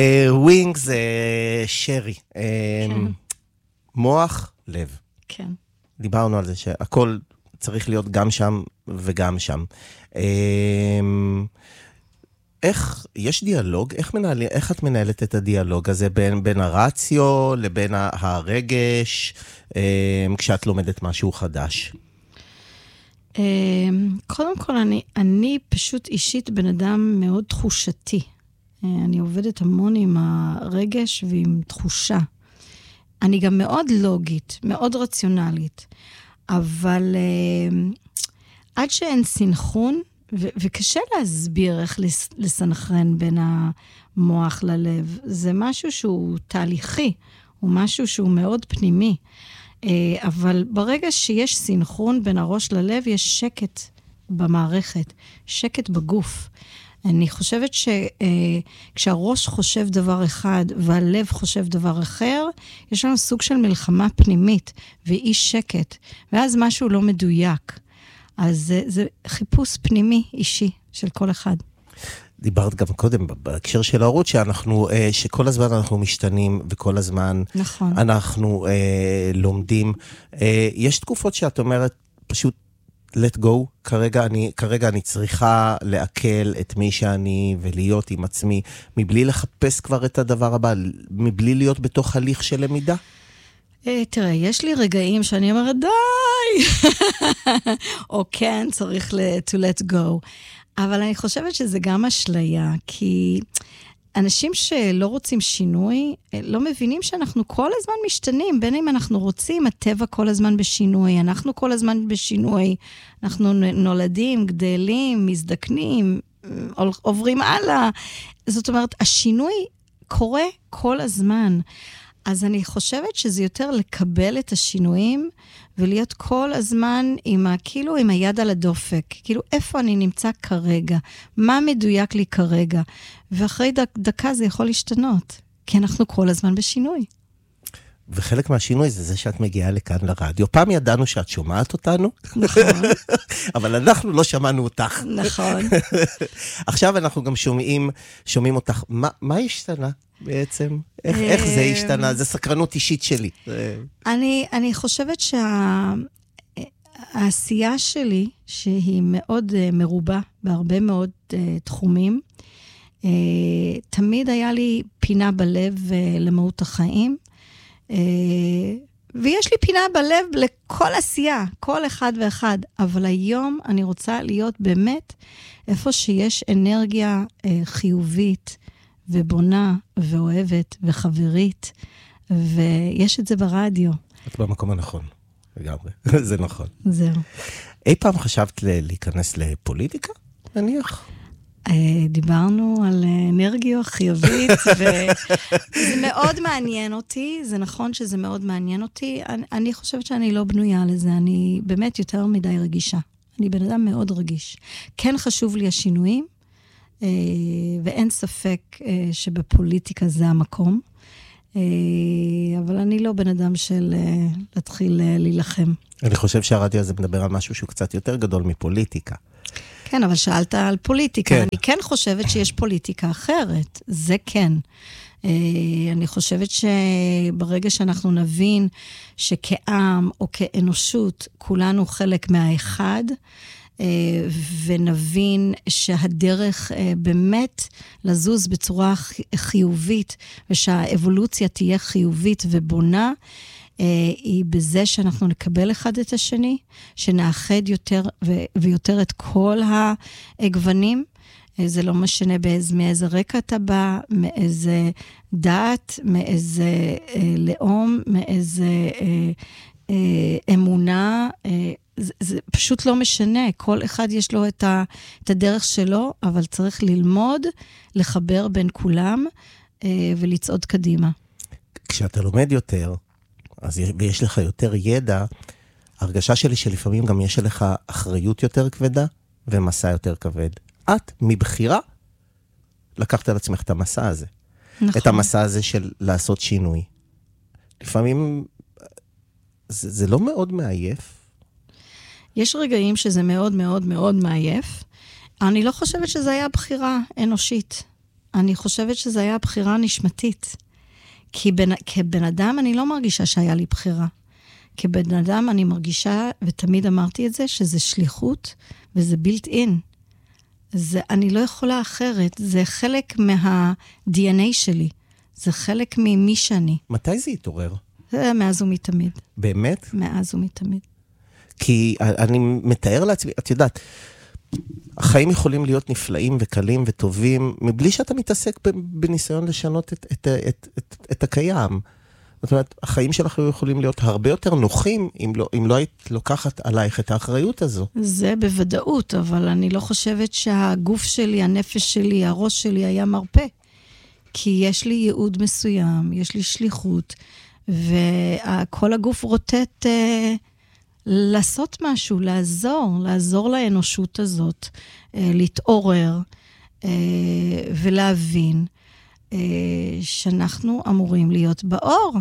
ווינג זה שרי. מוח, לב. כן. דיברנו על זה שהכל צריך להיות גם שם וגם שם. איך, יש דיאלוג? איך את מנהלת את הדיאלוג הזה בין הרציו לבין הרגש, כשאת לומדת משהו חדש? קודם כל, אני פשוט אישית בן אדם מאוד תחושתי. אני עובדת המון עם הרגש ועם תחושה. אני גם מאוד לוגית, מאוד רציונלית, אבל עד שאין סינכרון, וקשה להסביר איך לסנכרן בין המוח ללב. זה משהו שהוא תהליכי, הוא משהו שהוא מאוד פנימי. אבל ברגע שיש סינכרון בין הראש ללב, יש שקט במערכת, שקט בגוף. אני חושבת שכשהראש חושב דבר אחד והלב חושב דבר אחר, יש לנו סוג של מלחמה פנימית ואי שקט, ואז משהו לא מדויק. אז זה חיפוש פנימי אישי של כל אחד. דיברת גם קודם בהקשר של ההורות שכל הזמן אנחנו משתנים וכל הזמן נכון. אנחנו לומדים. יש תקופות שאת אומרת פשוט let go, כרגע אני צריכה לעכל את מי שאני ולהיות עם עצמי, מבלי לחפש כבר את הדבר הבא, מבלי להיות בתוך הליך של למידה? תראה, יש לי רגעים שאני אומרת, די! או כן, צריך to let go. אבל אני חושבת שזה גם אשליה, כי אנשים שלא רוצים שינוי, לא מבינים שאנחנו כל הזמן משתנים, בין אם אנחנו רוצים, הטבע כל הזמן בשינוי, אנחנו כל הזמן בשינוי, אנחנו נולדים, גדלים, מזדקנים, עוברים הלאה. זאת אומרת, השינוי קורה כל הזמן. אז אני חושבת שזה יותר לקבל את השינויים, ולהיות כל הזמן כאילו עם היד על הדופק, כאילו איפה אני נמצא כרגע, מה מדויק לי כרגע, ואחרי דקה זה יכול להשתנות, כי אנחנו כל הזמן בשינוי. וחלק מהשינוי זה שאת מגיעה לכאן לרדיו. פעם ידענו שאת שומעת אותנו. נכון. אבל אנחנו לא שמענו אותך. נכון. עכשיו אנחנו גם שומעים אותך. מה השתנה בעצם? איך זה השתנה? זה סקרנות אישית שלי. אני חושבת שהעשייה שלי, שהיא מאוד מרובה בהרבה מאוד תחומים, תמיד היה לי פינה בלב למהות החיים, ויש לי פינה בלב לכל עשייה, כל אחד ואחד, אבל היום אני רוצה להיות באמת איפה שיש אנרגיה חיובית ובונה ואוהבת וחברית, ויש את זה ברדיו. את במקום הנכון, לגמרי, זה נכון. זהו. אי פעם חשבת להיכנס לפוליטיקה, נניח? דיברנו על אנרגיה חיובית, וזה מאוד מעניין אותי, זה נכון שזה מאוד מעניין אותי, אני חושבת שאני לא בנויה לזה, אני באמת יותר מדי רגישה, אני בן אדם מאוד רגיש. כן חשוב לי השינויים, ואין ספק שבפוליטיקה זה המקום, אבל אני לא בן אדם של להתחיל להילחם. אני חושב שהרדיו הזה מדבר על משהו שהוא קצת יותר גדול מפוליטיקה. כן, אבל שאלת על פוליטיקה. כן. אני כן חושבת שיש פוליטיקה אחרת. זה כן. אני חושבת שברגע שאנחנו נבין שכעם או כאנושות כולנו חלק מהאחד, ונבין שהדרך באמת לזוז בצורה חיובית, ושהאבולוציה תהיה חיובית ובונה, היא בזה שאנחנו נקבל אחד את השני, שנאחד יותר ויותר את כל הגוונים, זה לא משנה מאיזה רקע אתה בא, מאיזה דת, מאיזה לאום, מאיזה אמונה, זה פשוט לא משנה, כל אחד יש לו את הדרך שלו, אבל צריך ללמוד, לחבר בין כולם, ולצעוד קדימה. כשאתה לומד יותר, ויש לך יותר ידע, הרגשה שלי שלפעמים גם יש לך אחריות יותר כבדה, ומסע יותר כבד. את, מבחירה, לקחת על עצמך את המסע הזה. נכון. את המסע הזה של לעשות שינוי. לפעמים, זה לא מאוד מעייף? יש רגעים שזה מאוד מאוד מאוד מעייף. אני לא חושבת שזה היה בחירה אנושית. אני חושבת שזו היה הבחירה הנשמתית. כי כבן אדם אני לא מרגישה שהיה לי בחירה. כבן אדם אני מרגישה, ותמיד אמרתי את זה, שזה שליחות, וזה built in. אני לא יכולה אחרת, זה חלק מה-DNA שלי. זה חלק ממי שאני. מתי זה התעורר? מאז ומתמיד. באמת? מאז ומתמיד. כי אני מתאר לעצמי, את יודעת, החיים יכולים להיות נפלאים וקלים וטובים, מבלי שאתה מתעסק בניסיון לשנות את הקיים. זאת אומרת, החיים שלך יכולים להיות הרבה יותר נוחים, אם לא היית לוקחת עלייך את האחריות הזו. זה בוודאות, אבל אני לא חושבת שהגוף שלי, הנפש שלי, הראש שלי היה מרפא. כי יש לי ייעוד מסוים, יש לי שליחות, וכל הגוף רוטט לעשות משהו, לעזור לאנושות הזאת, להתעורר ולהבין שאנחנו אמורים להיות באור.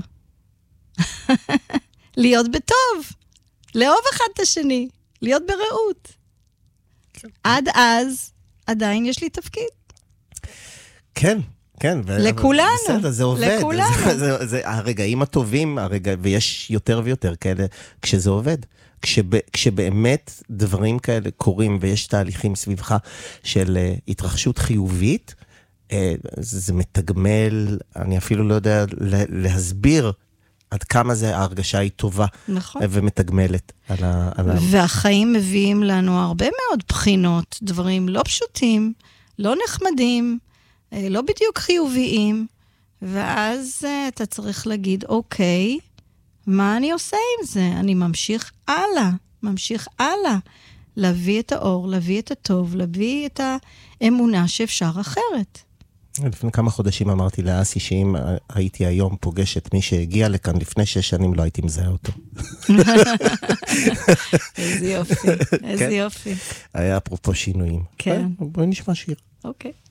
להיות בטוב, לאהוב אחד את השני, להיות ברעות. עד אז עדיין יש לי תפקיד. כן. כן, לכולנו, בסדר, זה עובד. לכולנו. זה הרגעים הטובים, ויש יותר ויותר כאלה, כשזה עובד. כשבאמת דברים כאלה קורים, ויש תהליכים סביבך של התרחשות חיובית, זה מתגמל, אני אפילו לא יודע להסביר עד כמה זה ההרגשה היא טובה. נכון. ומתגמלת והחיים מביאים לנו הרבה מאוד בחינות, דברים לא פשוטים, לא נחמדים, לא בדיוק חיוביים, ואז אתה צריך להגיד, אוקיי, מה אני עושה עם זה? אני ממשיך הלאה, להביא את האור, להביא את הטוב, להביא את האמונה שאפשר אחרת. לפני כמה חודשים אמרתי לאסי שאם הייתי היום פוגש את מי שהגיע לכאן לפני 6 שנים, לא הייתי מזהה אותו. איזה יופי, איזה יופי. היה אפרופו שינויים. כן. בואי נשמע שיר. אוקיי.